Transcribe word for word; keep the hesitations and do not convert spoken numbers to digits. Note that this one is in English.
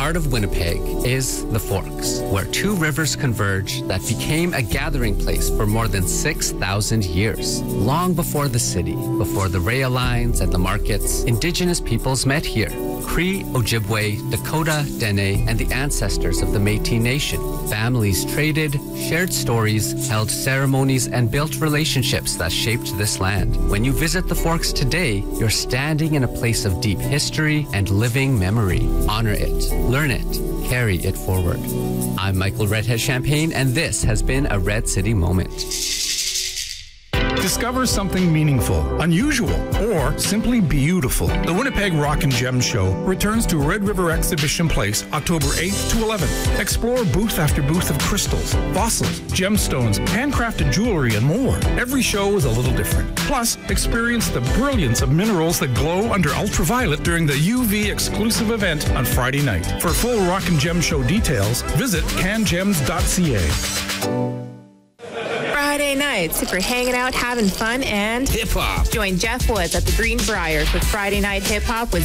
heart of Winnipeg is the Forks, where two rivers converge that became a gathering place for more than six thousand years. Long before the city, before the rail lines and the markets, Indigenous peoples met here. Cree, Ojibwe, Dakota, Dene, and the ancestors of the Métis Nation. Families traded, shared stories, held ceremonies, and built relationships that shaped this land. When you visit the Forks today, you're standing in a place of deep history and living memory. Honor it, learn it, carry it forward. I'm Michael Redhead Champagne, and this has been a Red City Moment. Discover something meaningful, unusual, or simply beautiful. The Winnipeg Rock and Gem Show returns to Red River Exhibition Place October eighth to eleventh. Explore booth after booth of crystals, fossils, gemstones, handcrafted jewelry, and more. Every show is a little different. Plus, experience the brilliance of minerals that glow under ultraviolet during the U V exclusive event on Friday night. For full Rock and Gem Show details, visit can gems dot c a. Friday nights, if you're hanging out, having fun, and hip-hop. Join Jeff Woods at the Green Briars with Friday Night Hip Hop with